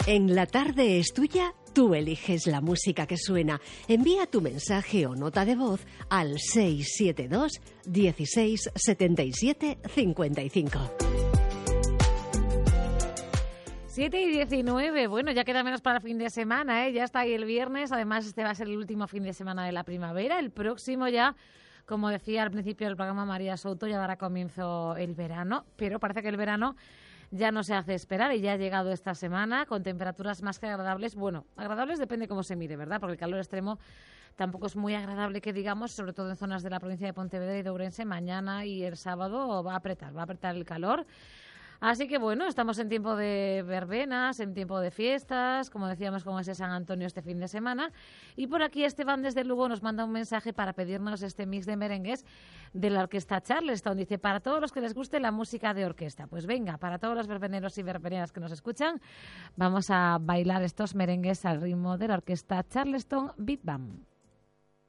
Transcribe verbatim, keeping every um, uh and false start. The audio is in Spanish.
En La Tarde es Tuya, tú eliges la música que suena. Envía tu mensaje o nota de voz al seis siete dos, dieciséis, setenta y siete, cincuenta y cinco. siete y diecinueve, bueno, ya queda menos para el fin de semana, ¿eh? Ya está ahí el viernes, además este va a ser el último fin de semana de la primavera, el próximo ya, como decía al principio del programa María Souto, ya dará comienzo el verano, pero parece que el verano ya no se hace esperar y ya ha llegado esta semana con temperaturas más que agradables, bueno, agradables depende cómo se mire, ¿verdad? Porque el calor extremo tampoco es muy agradable que digamos, sobre todo en zonas de la provincia de Pontevedra y de Ourense, mañana y el sábado va a apretar, va a apretar el calor. Así que bueno, estamos en tiempo de verbenas, en tiempo de fiestas, como decíamos con ese San Antonio este fin de semana. Y por aquí Esteban desde Lugo nos manda un mensaje para pedirnos este mix de merengues de la orquesta Charleston. Dice, para todos los que les guste la música de orquesta. Pues venga, para todos los verbeneros y verbeneras que nos escuchan, vamos a bailar estos merengues al ritmo de la orquesta Charleston Beat Band.